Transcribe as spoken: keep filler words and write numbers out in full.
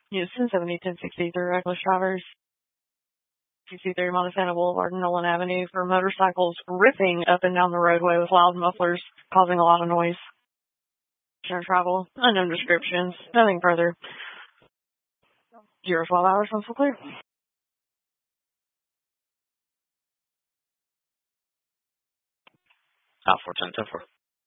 Houston, seventy ten sixty-three, reckless drivers. sixty-three Montana Boulevard and Nolan Avenue for motorcycles ripping up and down the roadway with loud mufflers, causing a lot of noise. Travel, unknown descriptions, nothing further. Zero twelve hours, I'm so clear. Out four ten ten four.